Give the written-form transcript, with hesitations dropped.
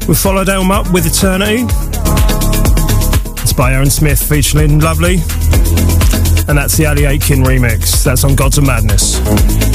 We followed Elm up with Eternity. It's by Aaron Smith featuring Lovely. And that's the Ali Aitken remix. That's on Gods of Madness.